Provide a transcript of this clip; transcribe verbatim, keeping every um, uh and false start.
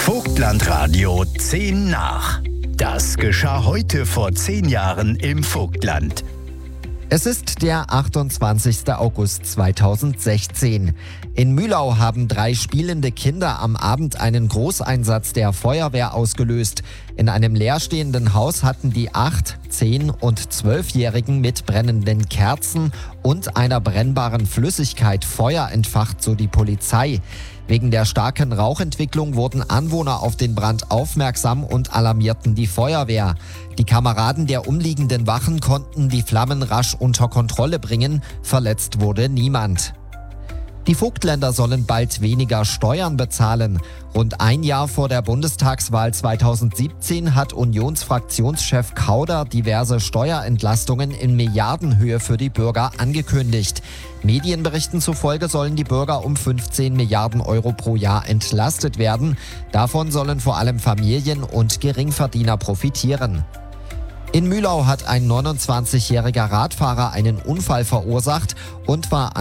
Vogtlandradio zehn nach. Das geschah heute vor zehn Jahren im Vogtland. Es ist der achtundzwanzigster August zweitausendsechzehn. In Mühlau haben drei spielende Kinder am Abend einen Großeinsatz der Feuerwehr ausgelöst. In einem leerstehenden Haus hatten die acht-, zehn- und zwölfjährigen mit brennenden Kerzen und einer brennbaren Flüssigkeit Feuer entfacht, so die Polizei. Wegen der starken Rauchentwicklung wurden Anwohner auf den Brand aufmerksam und alarmierten die Feuerwehr. Die Kameraden der umliegenden Wachen konnten die Flammen rasch unter Kontrolle bringen. Verletzt wurde niemand. Die Vogtländer sollen bald weniger Steuern bezahlen. Rund ein Jahr vor der Bundestagswahl zweitausendsiebzehn hat Unionsfraktionschef Kauder diverse Steuerentlastungen in Milliardenhöhe für die Bürger angekündigt. Medienberichten zufolge sollen die Bürger um fünfzehn Milliarden Euro pro Jahr entlastet werden. Davon sollen vor allem Familien und Geringverdiener profitieren. In Mühlau hat ein neunundzwanzigjähriger Radfahrer einen Unfall verursacht und war